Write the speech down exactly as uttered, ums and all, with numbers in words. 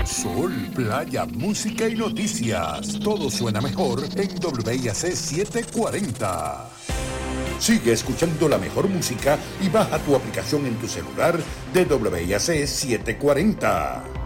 Sol, playa, música y noticias. Todo suena mejor en W I A C setecientos cuarenta. Sigue escuchando la mejor música y baja tu aplicación en tu celular de W I A C setecientos cuarenta.